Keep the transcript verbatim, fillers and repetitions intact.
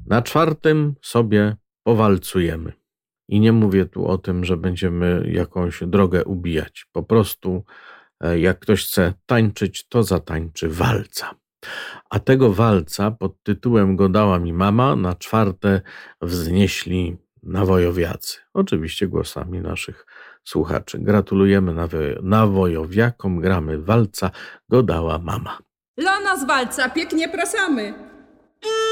Na czwartym sobie powalcujemy. I nie mówię tu o tym, że będziemy jakąś drogę ubijać. Po prostu jak ktoś chce tańczyć, to zatańczy walca. A tego walca pod tytułem Go dała mi mama na czwarte wznieśli nawojowiacy. Oczywiście głosami naszych słuchaczy. Gratulujemy nawojowiakom, gramy walca Go dała mama. Dla nas walca pięknie prosamy.